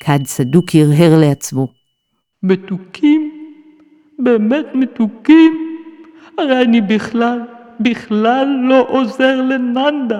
כד צדוק הרהר לעצמו. מתוקים? באמת מתוקים? הרי אני בכלל לא עוזר לננדה.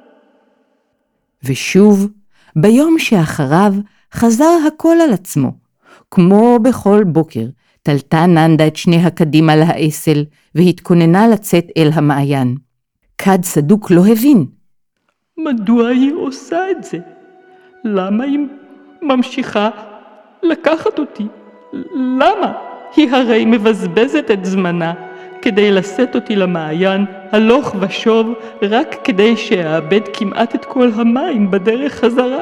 ושוב, ביום שאחריו חזר הכל על עצמו. כמו בכל בוקר, תלתה ננדה את שני הקדים על העסל, והתכוננה לצאת אל המעיין. כד צדוק לא הבין. מדוע היא עושה את זה? למה היא ממשיכה לקחת אותי? למה? היא הרי מבזבזת את זמנה כדי לשאת אותי למעיין הלוך ושוב, רק כדי שאאבד כמעט את כל המים בדרך חזרה.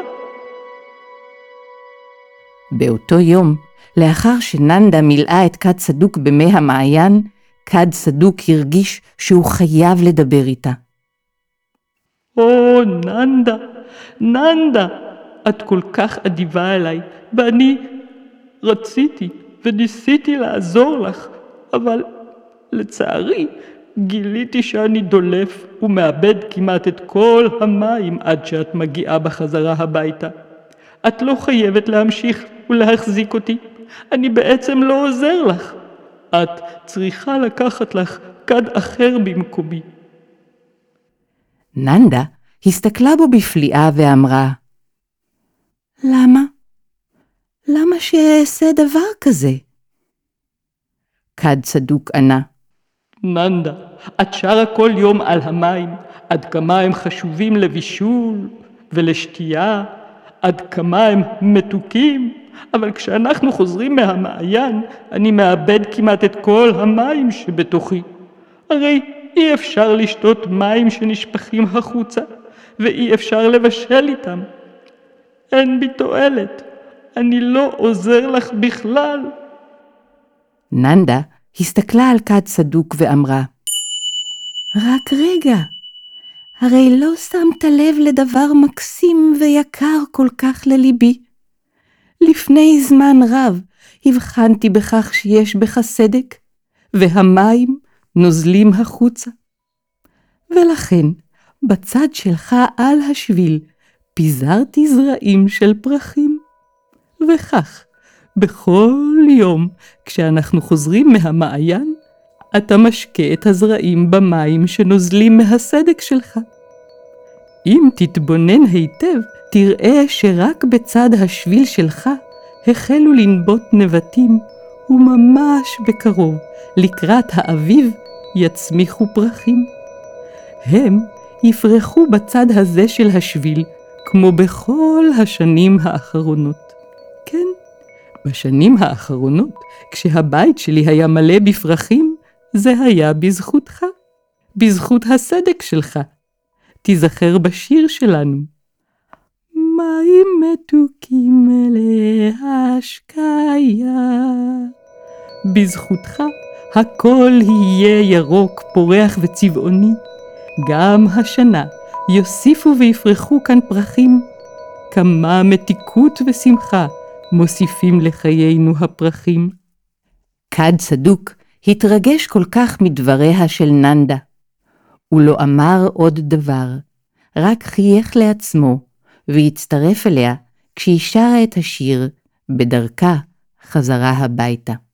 באותו יום, לאחר שננדה מילאה את כד צדוק במי המעיין, כד צדוק הרגיש שהוא חייב לדבר איתה. או, ננדה, את כל כך אדיבה אליי, ואני רציתי וניסיתי לעזור לך, אבל לצערי גיליתי שאני דולף ומאבד כמעט את כל המים עד שאת מגיעה בחזרה הביתה. את לא חייבת להמשיך ולהחזיק אותי, אני בעצם לא עוזר לך. את צריכה לקחת לך כד אחר במקומי. ננדה הסתכלה בו בפליאה ואמרה, למה? למה שאעשה דבר כזה? כד צדוק ענה, ננדה, את שרה כל יום על המים, עד כמה הם חשובים לבישול ולשתייה, עד כמה הם מתוקים, אבל כשאנחנו חוזרים מהמעיין, אני מאבד כמעט את כל המים שבתוכי. הרי אי אפשר לשתות מים שנשפכים החוצה, ואי אפשר לבשל איתם. אין בי תועלת, אני לא עוזר לך בכלל. ננדה הסתכלה על כד צדוק ואמרה, רק רגע, הרי לא שמת לב לדבר מקסים ויקר כל כך לליבי. לפני זמן רב הבחנתי בכך שיש בך סדק, והמים נוזלים החוצה. ולכן, בצד שלך על השביל, פיזרתי זרעים של פרחים. וכך, בכל יום, כשאנחנו חוזרים מהמעיין, אתה משקה את הזרעים במים שנוזלים מהסדק שלך. אם תתבונן היטב, תראה שרק בצד השביל שלך החלו לנבוט נבטים, וממש בקרוב, לקראת האביב, יצמיחו פרחים. הם יפרחו בצד הזה של השביל, כמו בכל השנים האחרונות. כן, בשנים האחרונות, כשהבית שלי היה מלא בפרחים, זה היה בזכותך, בזכות הסדק שלך. תיזכר בשיר שלנו. מים מתוקים מלא השקיה. בזכותך הכל יהיה ירוק, פורח וצבעוני. גם השנה יוסיפו ויפרחו כאן פרחים. כמה מתיקות ושמחה מוסיפים לחיינו הפרחים. כד צדוק התרגש כל כך מדבריה של ננדה. הוא לא אמר עוד דבר, רק חייך לעצמו, והצטרף אליה כשהיא שרה את השיר בדרכה חזרה הביתה.